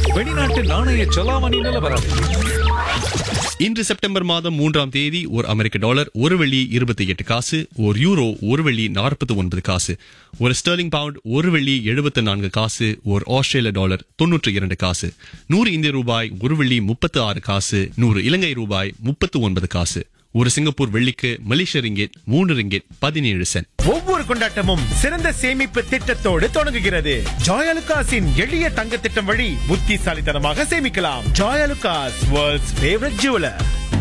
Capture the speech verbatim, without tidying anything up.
வெளிநாட்டு நாணய செலாவணி நிலவரம். இன்று செப்டம்பர் மாதம் மூன்றாம் தேதி ஒரு அமெரிக்க டாலர் ஒரு வெள்ளி இருபத்தி எட்டு காசு, ஒரு யூரோ ஒரு வெள்ளி நாற்பத்தி ஒன்பது காசு, ஒரு ஸ்டெர்லிங் பவுண்ட் ஒரு வெள்ளி எழுபத்தி நான்கு காசு, ஒரு ஆஸ்திரேலிய டாலர் தொன்னூற்றி இரண்டு காசு, நூறு இந்திய ரூபாய் ஒரு வெள்ளி முப்பத்தி ஆறு காசு, நூறு இலங்கை ரூபாய் முப்பத்தி ஒன்பது காசு, ஒரு சிங்கப்பூர் வெள்ளிக்கு மலேசிய ரிங்கெட் மூன்று ரிங்கெட் பதினேழு சென்ட். ஒவ்வொரு கொண்டாட்டமும் சிறந்த சேமிப்பு திட்டத்தோடு தொடங்குகிறது. ஜாயலுகாஸின் எளிய தங்க திட்டம் வழி புத்திசாலித்தனமாக சேமிக்கலாம். Joyalukkas, world's favourite jeweller.